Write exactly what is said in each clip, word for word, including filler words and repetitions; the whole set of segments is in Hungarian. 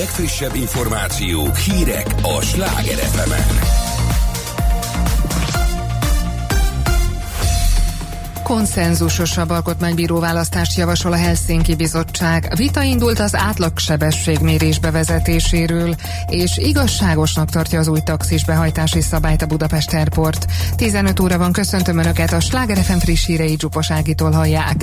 legfrissebb információk, hírek a Sláger ef emen. Konszenzusosabb alkotmánybíró választást javasol a Helsinki Bizottság. Vita indult az átlagsebességmérés bevezetéséről, és igazságosnak tartja az új taxis behajtási szabályt a Budapest Airport. tizenöt óra van, köszöntöm Önöket, a Sláger ef em friss hírei Dzsupos Ágitól hallják.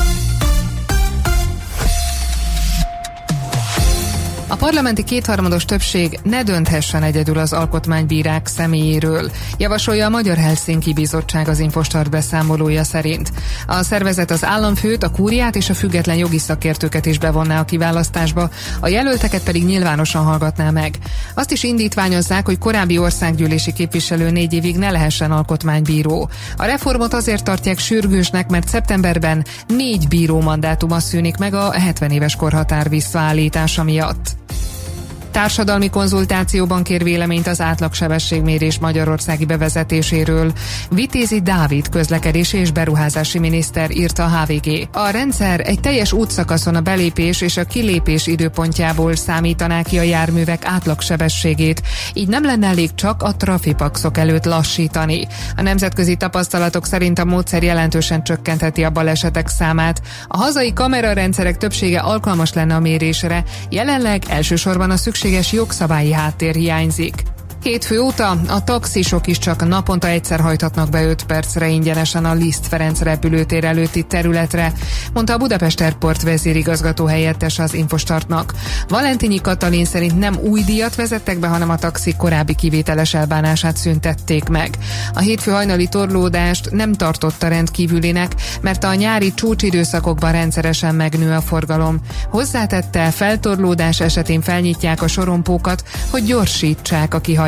A parlamenti kétharmados többség ne dönthessen egyedül az alkotmánybírák személyéről, javasolja a Magyar Helsinki Bizottság az Infostart beszámolója szerint. A szervezet az államfőt, a kúriát és a független jogi szakértőket is bevonná a kiválasztásba, a jelölteket pedig nyilvánosan hallgatná meg. Azt is indítványozzák, hogy korábbi országgyűlési képviselő négy évig ne lehessen alkotmánybíró. A reformot azért tartják sürgősnek, mert szeptemberben négy bíró mandátuma szűnik meg a hetven éves korhatár visszaállítása miatt. Társadalmi konzultációban kér véleményt az átlagsebességmérés magyarországi bevezetéséről. Vitézi Dávid közlekedési és beruházási miniszter írta a há vé gé. A rendszer egy teljes útszakaszon a belépés és a kilépés időpontjából számítaná ki a járművek átlagsebességét, így nem lenne elég csak a trafipaxok előtt lassítani. A nemzetközi tapasztalatok szerint a módszer jelentősen csökkentheti a balesetek számát. A hazai kamerarendszerek többsége alkalmas lenne a mérésre, jelenleg elsősorban a szükség jogszabályi háttér hiányzik. Hétfő óta a taxisok is csak naponta egyszer hajthatnak be öt percre ingyenesen a Liszt Ferenc repülőtér előtti területre, mondta a Budapest Airport vezérigazgató helyettes az Infostartnak. Valentinyi Katalin szerint nem új díjat vezettek be, hanem a taxi korábbi kivételes elbánását szüntették meg. A hétfő hajnali torlódást nem tartotta rendkívülinek, mert a nyári csúcsidőszakokban rendszeresen megnő a forgalom. Hozzátette, feltorlódás esetén felnyitják a sorompókat, hogy gyorsítsák a kihajtást.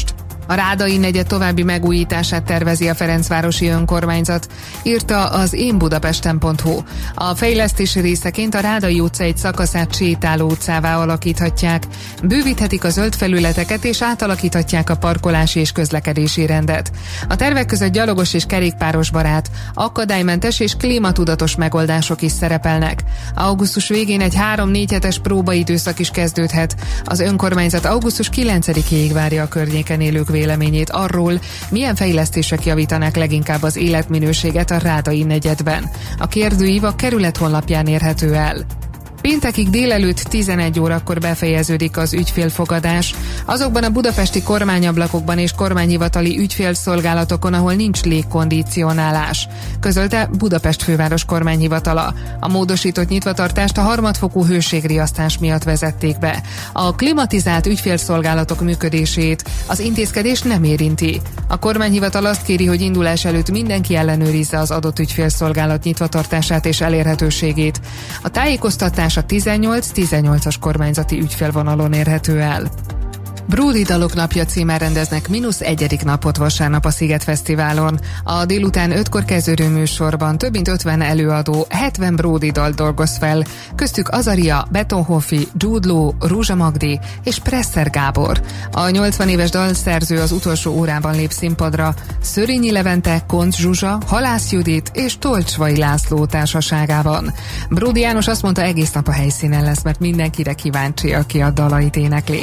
A Rádai negyed további megújítását tervezi a Ferencvárosi önkormányzat, írta az én budapesten pont hu. A fejlesztési részeként a Rádai utca egy szakaszát sétáló utcává alakíthatják, bővíthetik a zöld felületeket és átalakíthatják a parkolási és közlekedési rendet. A tervek között gyalogos és kerékpáros barát, akadálymentes és klímatudatos megoldások is szerepelnek. Augusztus végén egy három-négy hetes próbaidőszak is kezdődhet. Az önkormányzat augusztus kilencedikéig várja a környéken élők véleményét arról, milyen fejlesztések javítanák leginkább az életminőséget a Rádai negyedben. A kérdőív a kerület honlapján érhető el. Péntekig délelőtt tizenegy órakor befejeződik az ügyfélfogadás. Azokban a budapesti kormányablakokban és kormányhivatali ügyfélszolgálatokon, ahol nincs légkondicionálás, közölte Budapest főváros kormányhivatala. A módosított nyitvatartást a harmadfokú hőségriasztás miatt vezették be. A klimatizált ügyfélszolgálatok működését az intézkedés nem érinti. A kormányhivatal azt kéri, hogy indulás előtt mindenki ellenőrizze az adott ügyfélszolgálat nyitvatartását és elérhetőségét. A tájékoztatás a tizennyolc tizennyolcas kormányzati ügyfélvonalon érhető el. Bródi dalok napja címmel rendeznek mínusz egyedik napot vasárnap a Sziget Fesztiválon. A délután ötkor kezdődő műsorban több mint ötven előadó hetven Bródi dal dolgoz fel, köztük Azaria, Betonhoffi, Jude Law, Rózsa Magdi és Presser Gábor. A nyolcvan éves dalszerző az utolsó órában lép színpadra, Szörényi Levente, Koncz Zsuzsa, Halász Judit és Tolcsvai László társaságában. Bródi János azt mondta, egész nap a helyszínen lesz, mert mindenkire kíváncsi, aki a dalait énekli.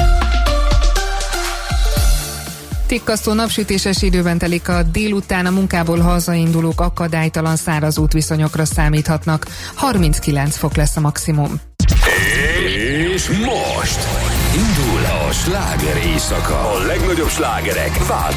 Tikkasztó napsütéses időben telik a délután, a munkából hazaindulók akadálytalan száraz útviszonyokra számíthatnak. harminckilenc fok lesz a maximum. És most indul a sláger éjszaka. A legnagyobb slágerek változnak.